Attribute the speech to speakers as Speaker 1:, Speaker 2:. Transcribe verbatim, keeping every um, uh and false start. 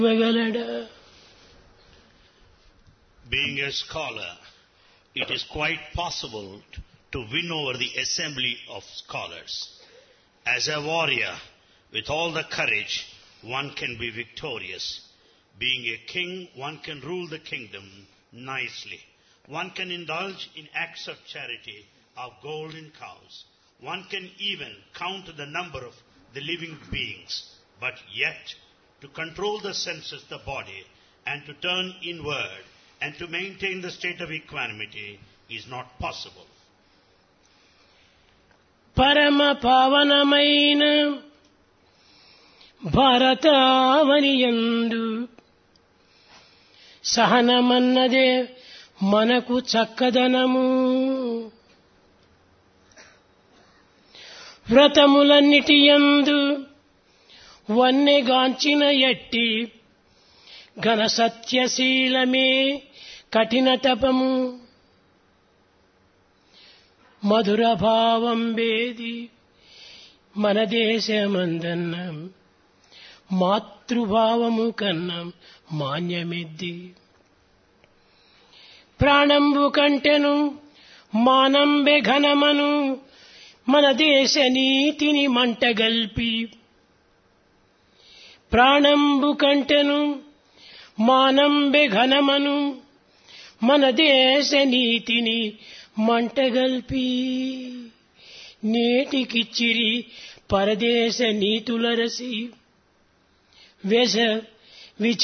Speaker 1: Being a scholar, it is quite possible to win over the assembly of scholars. As a warrior, with all the courage, one can be victorious. Being a king, one can rule the kingdom nicely. One can indulge in acts of charity of golden cows. One can even count the number of the living beings, but yet to control the senses, the body, and to turn inward and to maintain the state of equanimity is not possible.
Speaker 2: Parama pavanamaina bharatavaniyandu sahanamannade manaku chakkadanamu వ్రతములన్నిటియందు వన్నెగాంచిన ఎట్టి ఘన సత్యశీలమే కఠిన తపము మధుర భావం వేది మన దేశమందన్న మాతృభావము కన్నా మాన్యమిద్ది ప్రాణంబు కంటెను మానంబె ఘనమను మన దేశ నీతిని మంటగల్పి ప్రాణంబు కంటెను మానంబె ఘనమను మన దేశ నీతిని మంటగల్పి నేటికిచ్చిరి పరదేశ నీతులరసి వెస